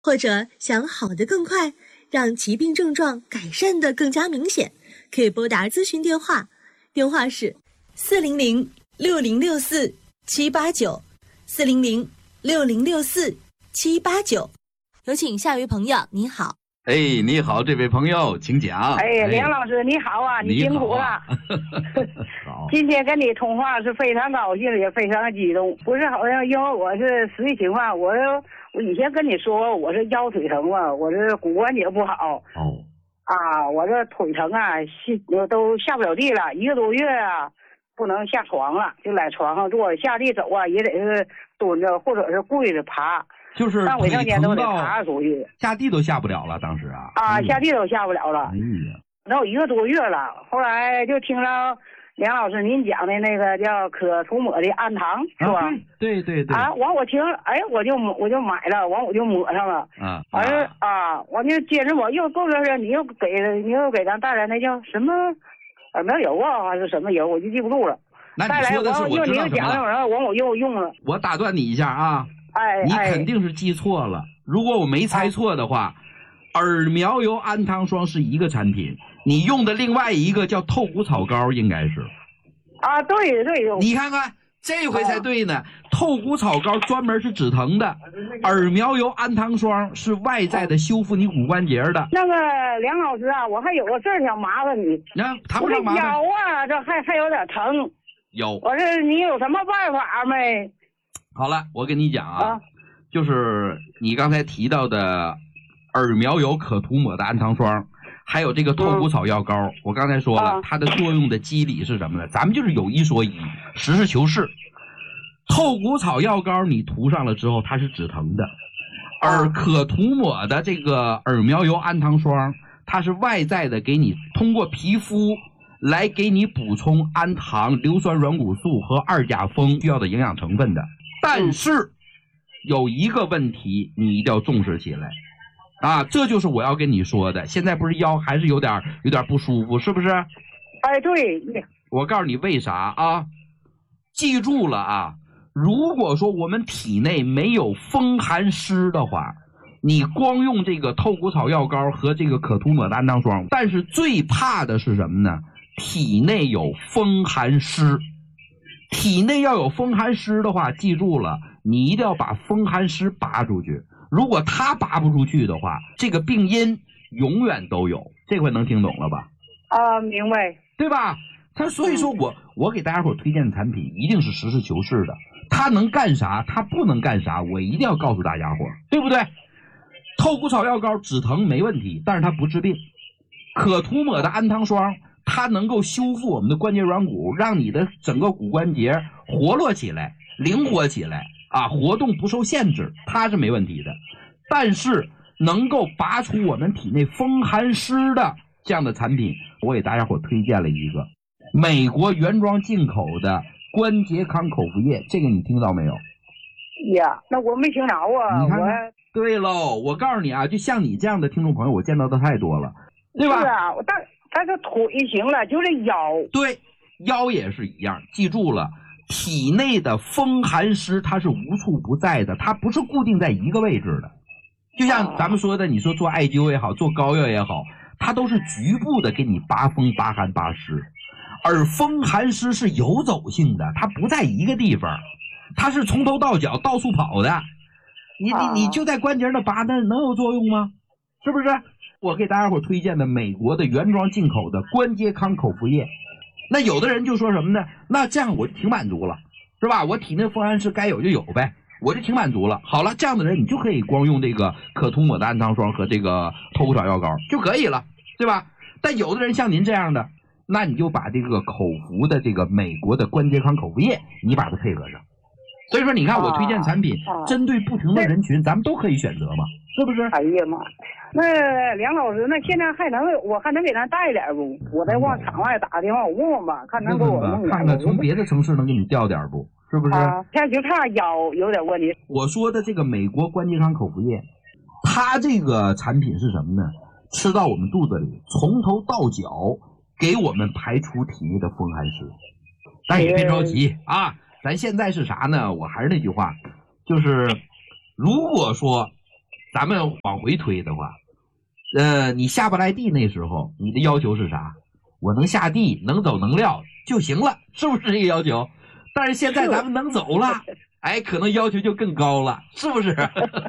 或者想好得更快，让疾病症状改善得更加明显，可以拨打咨询电话，电话是400-6064-789，400-6064-789。有请下一位朋友，你好。 哎，你好，这位朋友，请讲。 哎，梁老师你好啊，你辛苦了。 好， 今天跟你通话是非常高兴，也非常的激动。不是好像因为我是实际情况，我以前跟你说我是腰腿疼嘛，我这骨关节不好。 哦。 啊，我这腿疼啊，都下不了地了，1个多月啊，不能下床了，就在床上坐，下地走啊也得是蹲着或者是跪着爬。 就是上卫生间都得爬出去， 下地都下不了了，当时啊。 下地都下不了了。 哎呀， 都有1个多月了。后来就听到梁老师您讲的那个叫可涂抹的氨糖，是吧？ 对。 啊，完我听，哎，我就买了，完我就抹上了。完了完就接着抹，又过段时间你又给咱带来那叫什么耳苗油啊，还是什么油，我就记不住了。 那你说的是我知道什么了。 完我又用了。 我打断你一下啊。你肯定是记错了。如果我没猜错的话，耳苗油氨糖霜是一个产品，你用的另外一个叫透骨草膏，应该是。 啊，对。 你看看，这回才对呢。透骨草膏专门是止疼的，耳苗油氨糖霜是外在的修复你骨关节的。 那个梁老师啊，我还有个事儿想麻烦你。 谈不上麻烦。 我这腰啊，这还有点疼。 有。 我这你有什么办法没？ 好了，我跟你讲啊，就是你刚才提到的耳苗油可涂抹的氨糖霜，还有这个透骨草药膏，我刚才说了，它的作用的机理是什么呢？咱们就是有一说一，实事求是。透骨草药膏你涂上了之后，它是止疼的，而可涂抹的这个耳苗油氨糖霜，它是外在的给你通过皮肤来给你补充氨糖、硫酸软骨素和2甲酚需要的营养成分的。但是有一个问题你一定要重视起来啊，这就是我要跟你说的。现在不是腰还是有点不舒服，是不是？ 哎，对。 我告诉你为啥啊？记住了啊，如果说我们体内没有风寒湿的话，你光用这个透骨草药膏和这个可涂抹的氨糖霜，但是最怕的是什么呢？体内有风寒湿。体内要有风寒湿的话，记住了，你一定要把风寒湿拔出去。如果它拔不出去的话，这个病因永远都有。这回能听懂了吧？ 明白。 对吧？所以说我给大家伙推荐的产品一定是实事求是的，它能干啥，它不能干啥，我一定要告诉大家伙，对不对？透骨草药膏止疼没问题，但是它不治病。可涂抹的氨糖霜，它能够修复我们的关节软骨，让你的整个骨关节活络起来，灵活起来啊，活动不受限制，它是没问题的。但是能够拔除我们体内风寒湿的这样的产品，我给大家伙推荐了一个美国原装进口的关节康口服液，这个你听到没有？ 呀，那我没听着啊。 你看看，对喽，我告诉你啊，就像你这样的听众朋友，我见到的太多了，对吧？ 是啊，但是腿行了，就这腰。对， 腰也是一样。记住了，体内的风寒湿它是无处不在的，它不是固定在一个位置的。就像咱们说的，你说做艾灸也好，做膏药也好，它都是局部的给你拔风、拔寒、拔湿。而风寒湿是游走性的，它不在一个地方，它是从头到脚到处跑的。你就在关节那拔，那能有作用吗？是不是？我给大家伙推荐的美国的原装进口的关节康口服液，那有的人就说什么呢？那这样我就挺满足了，是吧？我体内风寒湿该有就有呗，我就挺满足了。好了，这样的人你就可以光用这个可涂抹的氨糖霜和这个透骨草药膏就可以了，对吧？但有的人像您这样的，那你就把这个口服的这个美国的关节康口服液，你把它配合上。所以说你看我推荐产品针对不同的人群，咱们都可以选择嘛，是不是？ 哎呀妈，那梁老师，那现在我还能给咱带点不？我再往场外打个电话，我问问吧，看能给我弄点。 看看从别的城市能给你调点不？是不是？ 现在就差腰有点问题。 我说的这个美国关节康口服液，它这个产品是什么呢？吃到我们肚子里，从头到脚给我们排除体内的风寒湿。但也别着急啊，咱现在是啥呢？我还是那句话，就是如果说咱们往回推的话，你下不来地那时候，你的要求是啥？我能下地，能走能撂就行了，是不是这个要求？但是现在咱们能走了，哎，可能要求就更高了，是不是？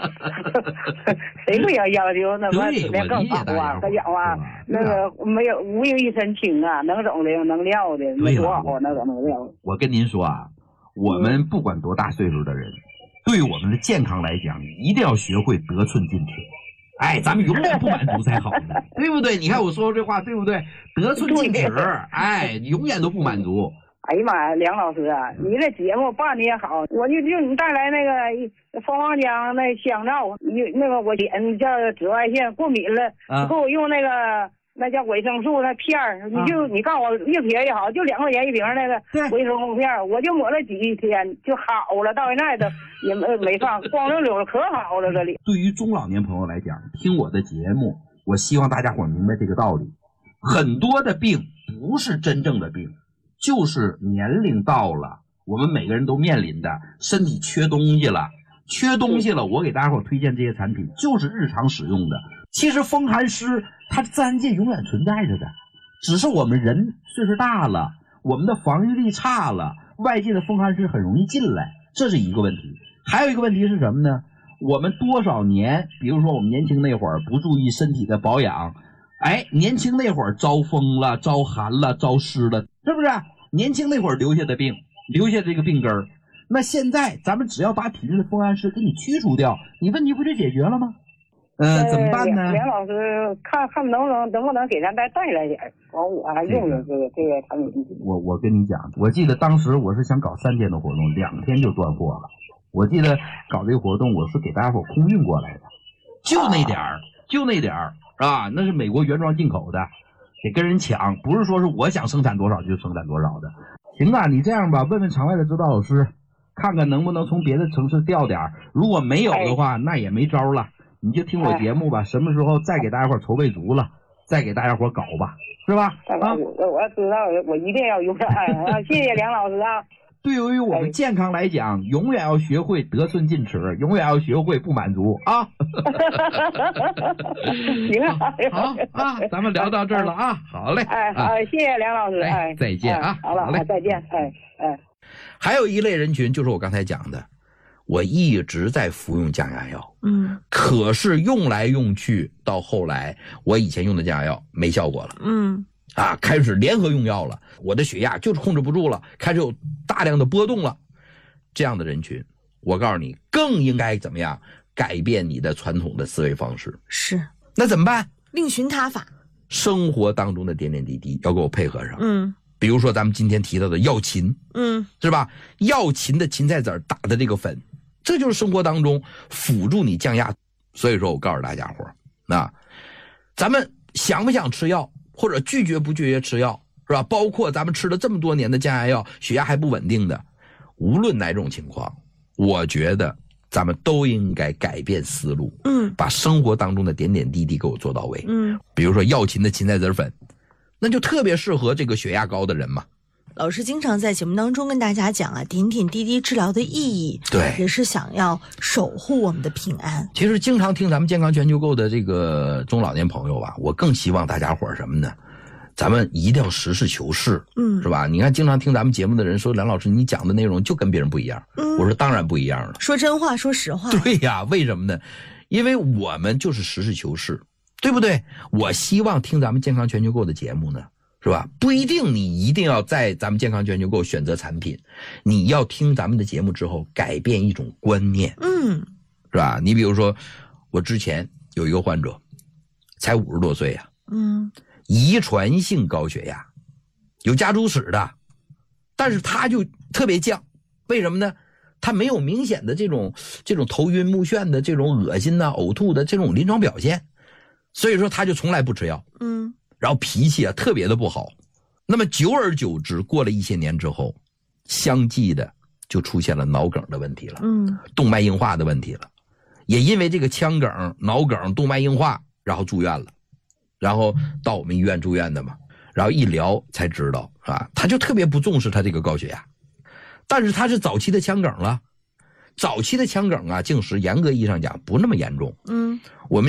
谁不要要求那么对，我理解大家他讲话那个没有无影一身轻啊，能走的能撂的，没多好那个能撂。 我跟您说啊，我们不管多大岁数的人，对我们的健康来讲，一定要学会得寸进尺。哎，咱们永远不满足才好呢，对不对？你看我说这话对不对？得寸进尺，哎，永远都不满足。 哎呀妈呀，梁老师啊，你这节目办的也好，我就你带来那个蜂王浆那香皂，你那个我脸叫紫外线过敏了，给我用那个那叫维生素那片儿，你告诉我一撇也好，就2块钱一瓶那个维生素片，我就抹了几天就好了，到现在都也没放，光溜溜的可好了这里。 对于中老年朋友来讲，听我的节目，我希望大家伙明白这个道理，很多的病不是真正的病。就是年龄到了，我们每个人都面临的身体缺东西了，我给大家伙推荐这些产品，就是日常使用的。其实风寒湿它自然界永远存在着的，只是我们人岁数大了，我们的防御力差了，外界的风寒湿很容易进来，这是一个问题。还有一个问题是什么呢？我们多少年，比如说我们年轻那会儿不注意身体的保养，哎，年轻那会儿招风了，招寒了，招湿了，是不是？年轻那会儿留下的病，留下这个病根儿。那现在咱们只要把体内的风寒湿给你驱除掉，你问题不就解决了吗？怎么办呢？ 梁老师看能不能给咱带来点，完我还用这个产品。 我跟你讲，我记得当时我是想搞3天的活动，2天就断货了。我记得搞这个活动，我是给大家伙空运过来的，就那点儿啊，那是美国原装进口的。得跟人抢，不是说是我想生产多少就生产多少的。行啊，你这样吧，问问场外的指导老师，看看能不能从别的城市调点，如果没有的话，那也没招了，你就听我节目吧，什么时候再给大家伙筹备足了，再给大家伙搞吧，是吧？ 啊，我知道，我一定要用上。谢谢梁老师啊。 对于我们健康来讲，永远要学会得寸进尺，永远要学会不满足啊！ 行啊， 好啊，咱们聊到这儿了啊，好嘞， 谢谢梁老师， 再见啊， 好了，再见， 还有一类人群就是我刚才讲的，我一直在服用降压药，可是用来用去，到后来我以前用的降压药没效果了，开始联合用药了，我的血压就是控制不住了，开始有大量的波动了。这样的人群，我告诉你，更应该怎么样改变你的传统的思维方式。 是， 那怎么办？ 另寻他法。 生活当中的点点滴滴要给我配合上。比如说咱们今天提到的药芹，是吧？药芹的芹菜籽打的这个粉，这就是生活当中辅助你降压。所以说我告诉大家伙，咱们想不想吃药？或者拒绝不拒绝吃药，是吧？包括咱们吃了这么多年的降压药，血压还不稳定的，无论哪种情况，我觉得咱们都应该改变思路，把生活当中的点点滴滴给我做到位，比如说药芹的芹菜籽粉，那就特别适合这个血压高的人嘛。 老师经常在节目当中跟大家讲啊，点点滴滴治疗的意义， 对， 也是想要守护我们的平安。 其实经常听咱们健康全球购的这个中老年朋友吧，我更希望大家伙什么呢？咱们一定要实事求是，是吧？你看，经常听咱们节目的人说，梁老师你讲的内容就跟别人不一样。我说当然不一样了， 说真话，说实话。 对呀，为什么呢？因为我们就是实事求是，对不对？我希望听咱们健康全球购的节目呢。是吧？不一定你一定要在咱们健康全球购选择产品，你要听咱们的节目之后改变一种观念，是吧？你比如说，我之前有一个患者，才50多岁啊，遗传性高血压，有家族史的，但是他就特别犟，为什么呢？他没有明显的这种头晕目眩的这种恶心呐、呕吐的这种临床表现，所以说他就从来不吃药，然后脾气啊特别的不好，那么久而久之，过了一些年之后，相继的就出现了脑梗的问题了，动脉硬化的问题了，也因为这个腔梗、脑梗、动脉硬化，然后住院了，然后到我们医院住院的嘛，然后一聊才知道啊，他就特别不重视他这个高血压，但是他是早期的腔梗了， 早期的腔梗啊，净是严格意义上讲不那么严重。 嗯。